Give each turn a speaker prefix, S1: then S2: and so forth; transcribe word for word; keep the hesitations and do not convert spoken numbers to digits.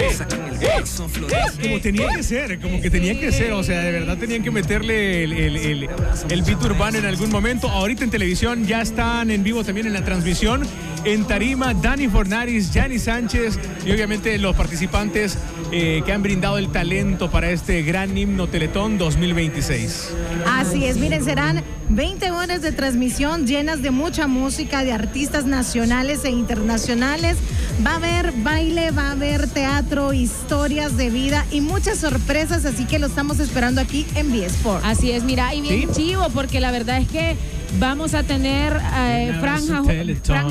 S1: Como tenía que ser, como que tenía que ser, o sea, de verdad tenían que meterle el, el, el, el beat urbano en algún momento. Ahorita en televisión ya están en vivo también en la transmisión. En tarima, Dani Fornaris, Gianni Sánchez y obviamente los participantes eh, que han brindado el talento para este gran himno Teletón dos mil veintiséis.
S2: Así es, miren, serán veinte horas de transmisión llenas de mucha música de artistas nacionales e internacionales. Va a haber baile, va a haber teatro, historias de vida y muchas sorpresas, así que lo estamos esperando aquí en V Sport.
S3: Así es, mira, y bien
S1: ¿Sí?
S3: chivo, porque la verdad es que vamos a tener eh, franja, franja